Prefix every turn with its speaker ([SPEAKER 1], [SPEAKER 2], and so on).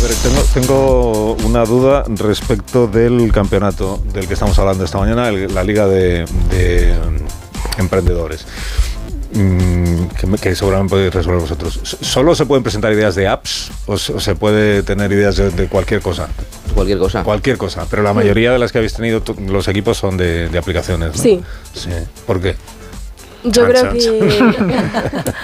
[SPEAKER 1] ver, tengo una duda respecto del campeonato del que estamos hablando esta mañana, la Liga de Emprendedores. Que seguramente podéis resolver vosotros. ¿Solo se pueden presentar ideas de apps o se puede tener ideas de cualquier cosa?
[SPEAKER 2] Cualquier cosa.
[SPEAKER 1] Cualquier cosa, pero la mayoría de las que habéis tenido los equipos son de aplicaciones, ¿no?
[SPEAKER 3] Sí.
[SPEAKER 1] ¿Por qué?
[SPEAKER 3] Yo creo que